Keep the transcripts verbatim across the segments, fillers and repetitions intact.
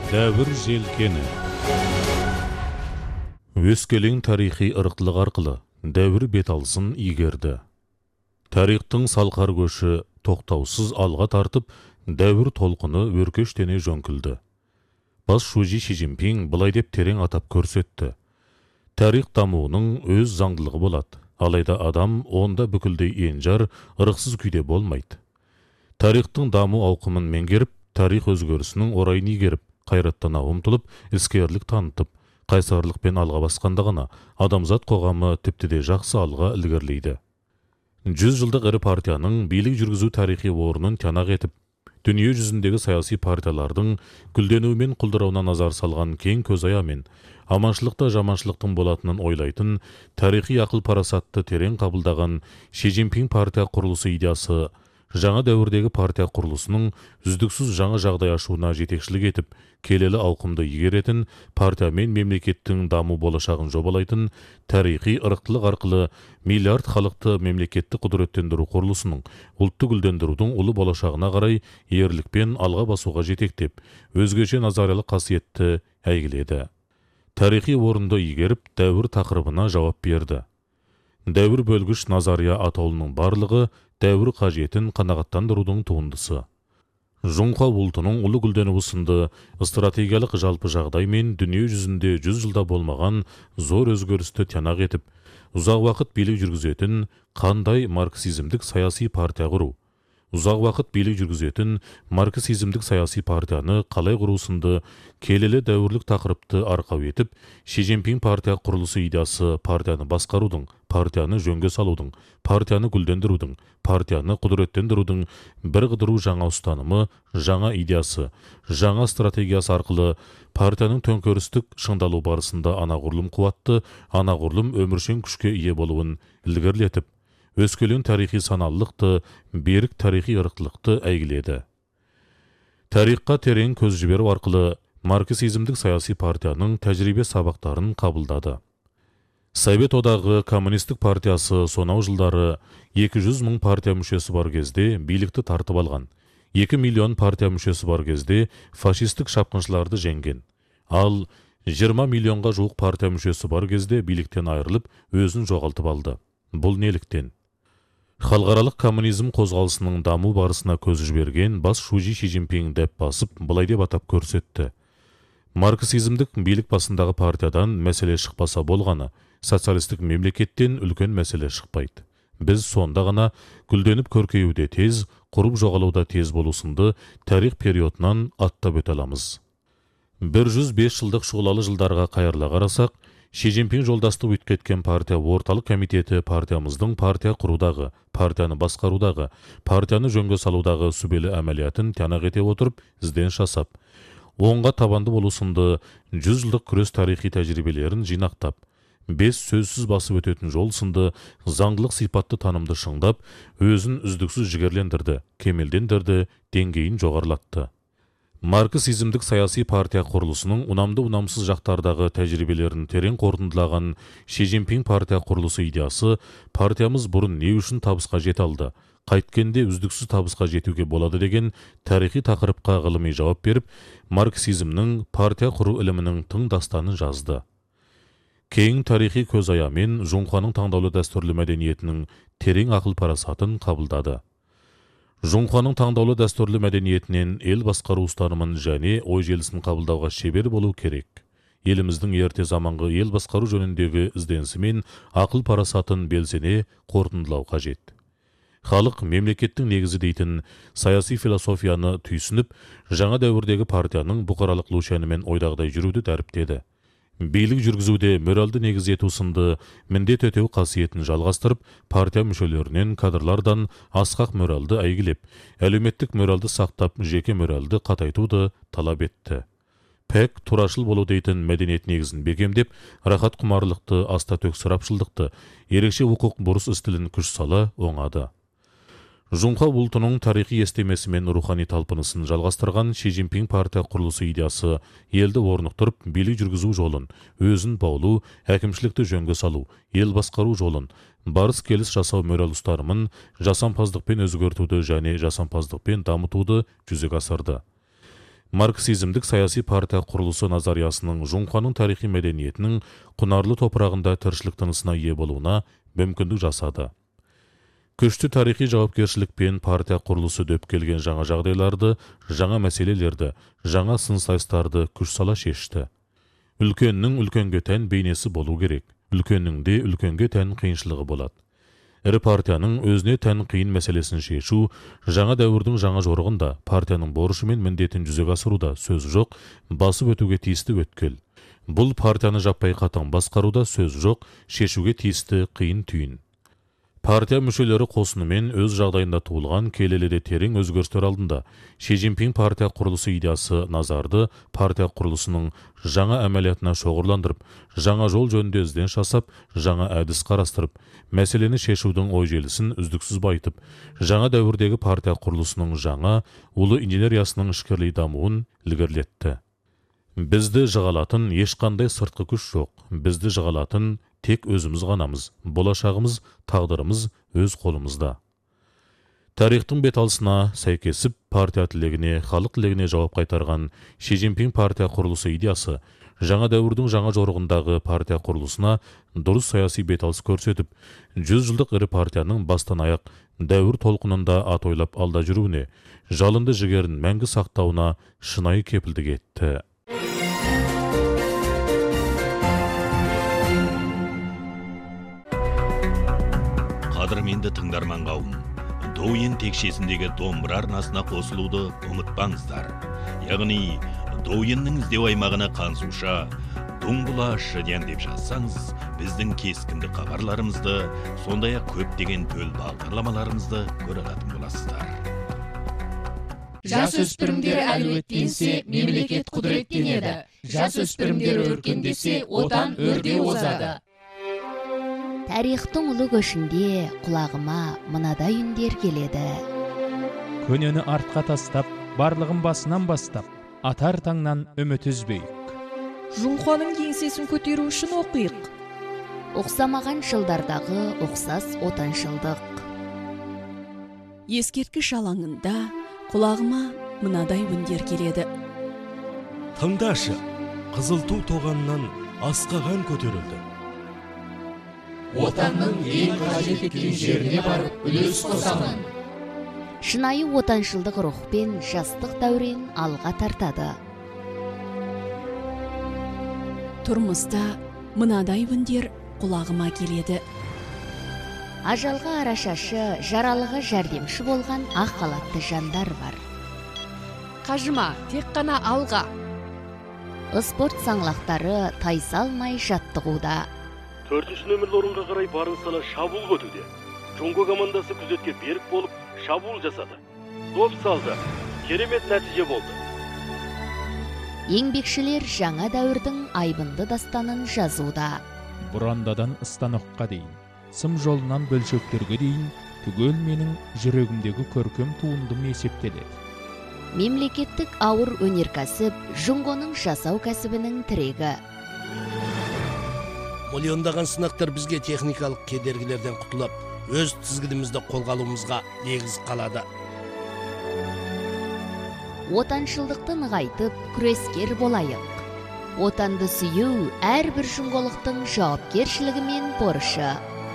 Дәвір желкені. Өскелең тарихи ырықтылық арқылы дәвір бет алсын игерді. Тарихтың салқар көші тоқтаусыз алға тартып, дәвір толқыны өркештене жөңкілді. Бас шужи Ши Цзиньпин былай деп терең атап көрсетті. Тарих дамуының өз заңдылығы болады, алайда адам онда бүкілдей енжар, ырықсыз күйде болмайды. Тарихтың даму ауқымын меңгеріп, тарих өзгерісінің орайын игеріп, қайраттана ұмтылып, іскерлік танытып, қайсарлықпен алға басқанда ғана адамзат қоғамы тіпті де жақсы алға ілгерлейді. Жүз жылдық ірі партияның билік жүргізу тарихи орнын тиянақ етіп, дүние жүзіндегі саяси партиялардың гүлденуімен құлдырауына назар салған кең көзаямен, аманшылықта жаманшылықтың болатынын ойлайтын, тарихи ақыл парасатты терең қабылдаған Ши Цзиньпин партия құрылысы идеясы жаңа дәуірдегі партия құрылысының үздіксіз жаңа жағдай ашуына жетекшілік етіп, келелі ауқымды игеретін, партия мен мемлекеттің даму болашағын жобалайтын, тарихи ырықтылық арқылы миллиард халықты мемлекетті құдыреттендіру құрылысының ұлтты гүлдендірудің ұлы болашағына қарай ерлікпен алға басуға жетектеп, өзгеше назариялық қасиетті әйгіледі. Тарихи орынды игеріп, дәуір тақырыбына жауап берді. Дәуір бөлгіш назария атаулының барлығы дәуір қажетін қанағаттандырудың туындысы. Жоңқа ұлтының ұлы гүлденуі сынды стратегиялық жалпы жағдай мен дүние жүзінде жүз жылда болмаған зор өзгерісті тиянақ етіп, ұзақ уақыт билік жүргізетін қандай марксизмдік саяси партия құру, ұзақ уақыт билік жүргізетін марксизмдік саяси партияны қалай құру сынды келелі дәуірлік тақырыпты арқау етіп, Ши Цзиньпин партия құрылысы идеясы партияны басқарудың, партияны жөнге салудың, партияны гүлдендірудің, партияны құдыреттендірудің бір қыдыру жаңа ұстанымы, жаңа идеясы, жаңа стратегиясы арқылы партияның төңкерістік шыңдалу барысында анағұрлым қуатты, анағұрлым өміршең күшке ие болуын ілгерілетіп, өскелең тарихи саналылықты, берік тарихи ырықтылықты әйгіледі. Тарихқа терең көз жіберу арқылы марксизмдік саяси партияның тәжірибе сабақтарын қабылдады. Совет одағы коммунистік партиясы сонау жылдары екі жүз мың партия мүшесі бар кезде билікті тартып алған, екі миллион партия мүшесі бар кезде фашистік шапқыншыларды жеңген, ал жиырма миллионға жуық партия мүшесі бар кезде биліктен айырылып, өзін жоғалтып алды. Бұл неліктен? Халықаралық коммунизм қозғалысының даму барысына көз жіберген бас шужи Ши Цзиньпин деп басып, былай деп атап көрсетті. Марксизмдік билік басындағы партиядан мәселе шықпаса болғаны, социалистік мемлекеттен үлкен мәселе шықпайды. Біз сонда ғана гүлденіп көркеюде тез, құрып жоғалуда тез болусынды тарих периодынан аттап өте аламыз. бір жүз бес жылдық шұғылалы жылдарға қайырыла қарасақ, Ши Цзиньпин жолдастық өткеткен партия орталық комитеті партиямыздың партия құрудағы, партияны басқарудағы, партияны жөнге салудағы сүбелі әмәлиятын тиянақ ете отырып, ізден жасап, оңға табанды болусынды жүз жылдық күрес тарихи тәжірибелерін жинақтап, бес сөзсіз басып өтетін жол сынды заңдылық сипатты танымды шыңдап, өзін үздіксіз жігерлендірді, кемелдендірді, деңгейін жоғарылатты. Марксизмдік саяси партия құрылысының ұнамды-ұнамсыз жақтардағы тәжірибелерін терең қорытындылаған Ши Цзиньпин партия құрылысы идеясы партиямыз бұрын не үшін табысқа жете алды, қайткенде үздіксіз табысқа жетуге болады деген тарихи тақырыпқа ғылыми жауап беріп, марксизмнің партия құру ілімінің тың дастанын жазды. Кең тарихи көзаямен Жоңқаның таңдаулы дәстүрлі мәдениетінің терең ақыл парасатын қабылдады. Жоңқаның таңдаулы дәстүрлі мәдениетінен ел басқару ұстанымын және ой желісін қабылдауға шебер болу керек. Еліміздің ерте заманғы ел басқару жөніндегі ізденісі мен ақыл парасатын белсене қорытындылау қажет. Халық мемлекеттің негізі дейтін саяси философияны түйсініп, жаңа дәуірдегі партияның бұқаралық лушәнімен ойдағыдай жүруді дәріптеді. Билік жүргізуде моральды негіз ету сынды міндет өтеу қасиетін жалғастырып, партия мүшелерінен кадрлардан асқақ моральды әйгілеп, әлеуметтік моральды сақтап, жеке моральды қатайтуды талап етті. Пәк турашыл болу дейтін мәдениет негізін бекемдеп, рахат құмарлықты, аста төк сұрапшылдықты, ерекше құқық бұрыс істілін күш сала оңады. Жоңқа ұлтының тарихи естемесі мен рухани талпынысын жалғастырған Ши Цзиньпин партия құрылысы идеясы елді орнықтырып, билік жүргізу жолын, өзін баулу, әкімшілікті жөнге салу, ел басқару жолын, барыс келіс жасау мораль ұстанымын жасампаздықпен өзгертуді және жасампаздықпен дамытуды жүзеге асырды. Марксизмдік саяси партия құрылысы назариясының Жоңқаның тарихи мәдениетінің құнарлы топырағында тіршілік тынысына ие болуына мүмкіндік жасады. Күшті тарихи жауапкершілікпен партия құрылысы дөп келген жаңа жағдайларды, жаңа мәселелерді, жаңа сын-сайыстарды күш сала шешті. Үлкеннің үлкенге тән бейнесі болу керек. Үлкеннің де үлкенге тән қиыншылығы болады. Ірі партияның өзіне тән қиын мәселесін шешу, жаңа дәуірдің жаңа жорығында партияның борышы мен міндетін жүзеге асыруда сөз жоқ, басып өтуге тиісті өткел. Бұл партияны жаппай қатаң басқаруда сөз жоқ, шешуге тиісті қиын түйін. Партия мүшелері қосынымен өз жағдайында туылған келеледе терең өзгерістер алдында Ши Цзиньпин партия құрылысы идеясы назарды партия құрылысының жаңа әмәлиятына шоғырландырып, жаңа жол жөнінде ізденіс жасап, жаңа әдіс қарастырып, мәселені шешудің ой желісін үздіксіз байытып, жаңа дәуірдегі партия құрылысының жаңа улы инженериясының ішкерлей дамуын ілгерілетті. Бізді жығалатын ешқандай сыртқы күш жоқ. Бізді жығалатын тек өзіміз ғанамыз. Болашағымыз, тағдырымыз өз қолымызда. Тарихтың беталысына сәйкесіп партия тілегіне, халық тілегіне жауап қайтарған Ши Цзиньпин партия құрылысы идеясы жаңа дәуірдің жаңа жорығындағы партия құрылысына дұрыс саяси беталыс көрсетіп, жүз жылдық ірі партияның бастан аяқ дәуір толқынында ат ойлап алда жүруіне, жалынды жігерін мәңгі сақтауына шынайы кепілдік етті. Қадірменді тыңдарман қауым, Douyin текшесіндегі домбыра арнасына қосылуды ұмытпаңыздар. Яғни, Douyinнің іздеу аймағына қансуша, Дуңбұлашы деп жазсаңыз, біздің кескінді хабарларымызды, сондай-ақ көптеген төл бағдарламаларымызды көре алатын боласыздар. Жасөспірімдер әлеуеттенсе, мемлекет құдіреттенеді. Жасөспірімдер өркендесе, отан өрге озады. Тарихтың ұлы көшінде құлағыма мынадай үндер келеді. Көнені артқа тастап, барлығын басынан бастап, атар таңнан үміт үзбейік. Жоңқаның еңсесін көтеру үшін оқиық. Оқсамаған жылдардағы оқсас отаншылдық. Ескерткіш алаңында құлағыма мынадай үндер келеді. Тыңдашы, қызыл ту тоғаннан асқаған көтерілді. Отанның ең қажет еткен жеріне барып үлес қосамын. Шынайы отаншылдық рухпен жастық дәурен алға тартады. Тұрмыста мынадай үндер құлағыма келеді. Ажалға арашашы, жаралыға жәрдемші болған ақ халатты жандар бар. Қажыма, тек қана алға. Спорт саңлақтары тайсалмай жаттығуда. төртінші нөмірлі орынға қарай барын сала шабуыл өтуде. Жоңго командасы күзетке берік болып шабуыл жасады. Доп салды. Керемет нәтиже болды. Еңбекшілер жаңа дәуірдің айбынды дастанын жазуда. Бұрандадан станокқа дейін, сым жолынан бөлшектерге дейін, түгел менің жүрегімдегі көркем туындым есептеледі. Мемлекеттік ауыр өнеркәсіп Жоңгоның жасау кәсібінің тірегі. Миллиондаған сынақтар бізге техникалық кедергілерден құтылып, өз тізгінімізді қолға алуымызға негіз қалады. Отаншылдықты нығайтып, күрескер болайық. Отанды сүю әрбір жоңголықтың жауапкершілігі мен борышы.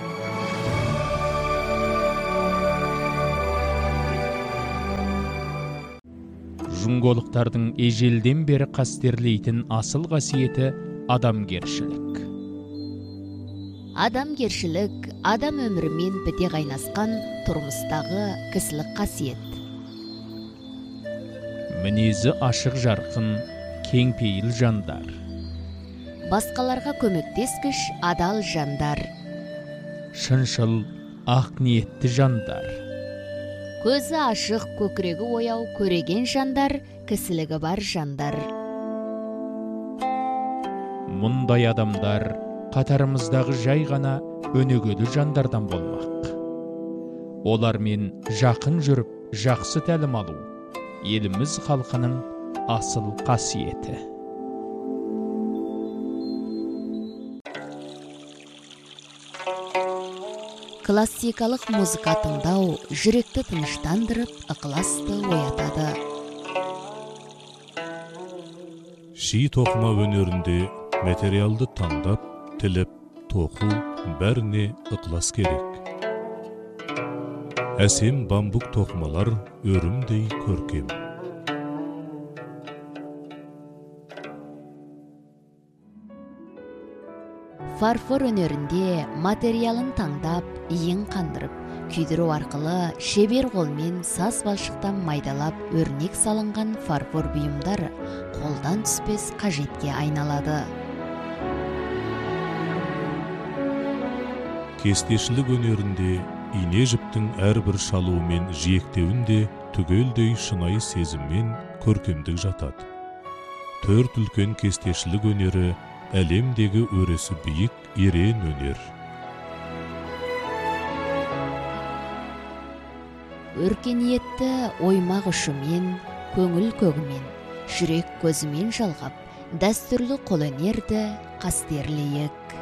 Жоңголықтардың ежелден бері қастерлейтін асыл қасиеті адамгершілік. Адамгершілік адам өмірімен біте қайнасқан тұрмыстағы кісілік қасиет. Мінезі ашық жарқын, кеңпейіл жандар. Басқаларға көмектескіш адал жандар. Шыншыл, ақ ниетті жандар. Көзі ашық, көкірегі ояу, көреген жандар, кісілігі бар жандар. Мұндай адамдар қатарымыздағы жай ғана өнегелі жандардан болмақ. Олармен жақын жүріп, жақсы тәлім алу, еліміз халқының асыл қасиеті. Классикалық музыка тыңдау жүректі тыныштандырып, ықыласты оятады. Ши тоқыма өнерінде материалды таңдап, тіліп, тоқу бәріне ықлас керек. Әсем бамбук тоқымалар өрімдей көркем. Фарфор өнерінде материалын таңдап, иін қандырып, күйдіру арқылы шебер қолмен саз балшықтан майдалап өрнек салынған фарфор бұйымдар қолдан түспес қажетке айналады. Кестешілік өнерінде ине жіптің әрбір шалуы мен жиектеуінде түгелдей шынайы сезіммен көркемдік жатады. Төрт үлкен кестешілік өнері әлемдегі өресі биік ерен өнер. Өркениетті оймақ ұшымен, көңіл көгімен, жүрек көзімен жалғап, дәстүрлі қолөнерді қастерлейік.